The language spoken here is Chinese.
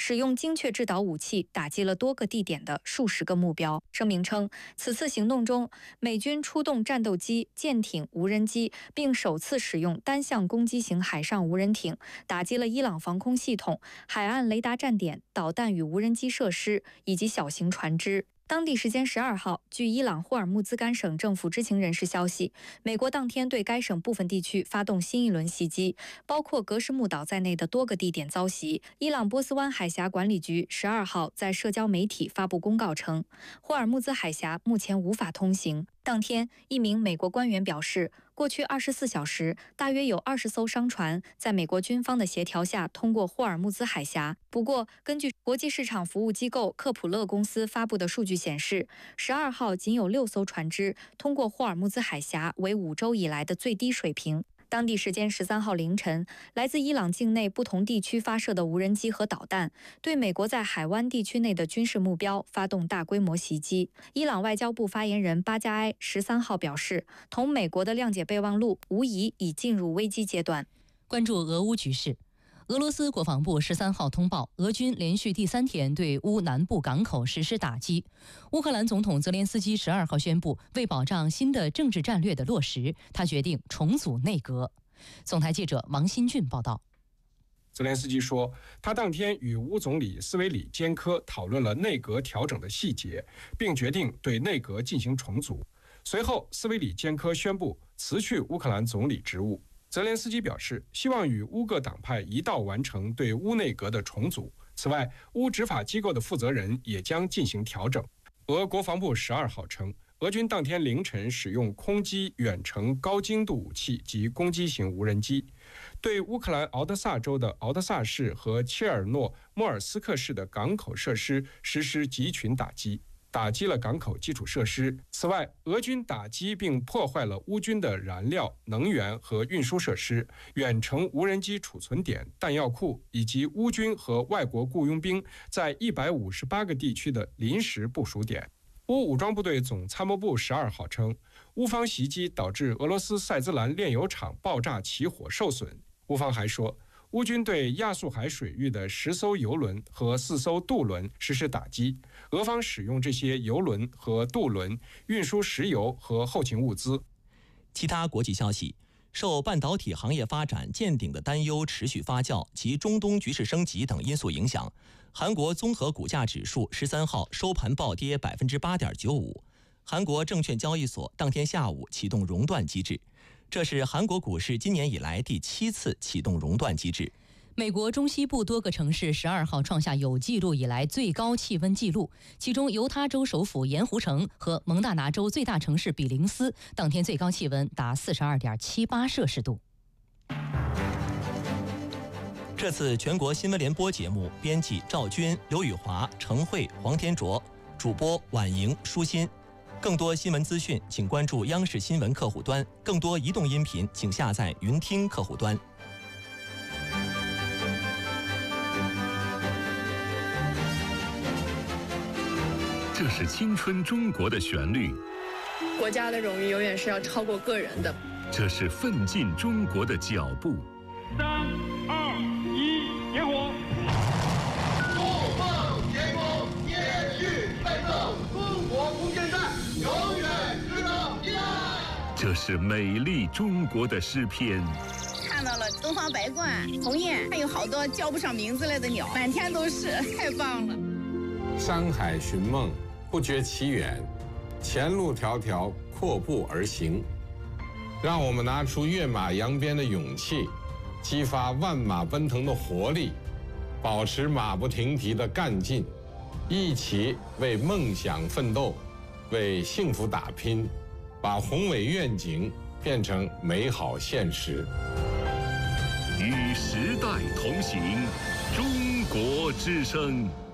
使用精确制导武器打击了多个地点的数十个目标。声明称，此次行动中，美军出动战斗机、舰艇、无人机，并首次使用单向攻击型海上无人艇，打击了伊朗防空系统、海岸雷达站点、导弹与无人机设施以及小型船只。当地时间12号，据伊朗霍尔木兹干省政府知情人士消息，美国当天对该省部分地区发动新一轮袭击，包括格什木岛在内的多个地点遭袭。伊朗波斯湾海峡管理局12号在社交媒体发布公告称，霍尔木兹海峡目前无法通行。当天，一名美国官员表示，过去24小时，大约有20艘商船在美国军方的协调下通过霍尔木兹海峡。不过，根据国际市场服务机构克普勒公司发布的数据显示，12号仅有6艘船只通过霍尔木兹海峡，为5周以来的最低水平。当地时间13号凌晨，来自伊朗境内不同地区发射的无人机和导弹，对美国在海湾地区内的军事目标发动大规模袭击。伊朗外交部发言人巴加埃13号表示，同美国的谅解备忘录无疑已进入危机阶段。 关注俄乌局势。俄罗斯国防部13号通报，俄军连续第3天对乌南部港口实施打击。乌克兰总统泽连斯基12号宣布，为保障新的政治战略的落实，他决定重组内阁。总台记者王新俊报道。 泽连斯基说，他当天与乌总理斯维里坚科讨论了内阁调整的细节，并决定对内阁进行重组。随后，斯维里坚科宣布辞去乌克兰总理职务。泽连斯基表示，希望与乌各党派一道完成对乌内阁的重组。此外，乌执法机构的负责人也将进行调整。俄国防部12号称，俄军当天凌晨使用空击远程高精度武器及攻击型无人机，对乌克兰敖德萨州的敖德萨市和切尔诺莫尔斯克市的港口设施实施集群打击，打击了港口基础设施。此外，俄军打击并破坏了乌军的燃料、能源和运输设施、远程无人机储存点、弹药库，以及乌军和外国雇佣兵在158个地区的临时部署点。乌武装部队总参谋部12号称，乌方袭击导致俄罗斯塞兹兰炼油厂爆炸起火受损。乌方还说，乌军对亚速海水域的10艘油轮和4艘渡轮实施打击，俄方使用这些油轮和渡轮运输石油和后勤物资。 其他国际消息，受半导体行业发展见顶的担忧持续发酵及中东局势升级等因素影响，韩国综合股价指数13号收盘暴跌 8.95%。韩国证券交易所当天下午启动熔断机制，这是韩国股市今年以来第7次启动熔断机制。 美国中西部多个城市12号创下有记录以来最高气温纪录，其中犹他州首府盐湖城和蒙大拿州最大城市比灵斯当天最高气温达 42.78 摄氏度。 这次全国新闻联播节目编辑赵军、刘宇华、程慧、黄天卓，主播婉莹、舒心。更多新闻资讯请关注央视新闻客户端，更多移动音频请下载云听客户端。 这是青春中国的旋律， 国家的荣誉永远是要超过个人的。 这是奋进中国的脚步。 3、2、1，点火！ 不梦天空，延续奋斗，中国空间站永远值得依赖。 这是美丽中国的诗篇。 看到了东方白鹳、鸿雁，还有好多叫不上名字来的鸟，满天都是，太棒了。 山海寻梦，不觉其远，前路迢迢，阔步而行。让我们拿出跃马扬鞭的勇气，激发万马奔腾的活力，保持马不停蹄的干劲，一起为梦想奋斗，为幸福打拼，把宏伟愿景变成美好现实。 与时代同行，中国之声。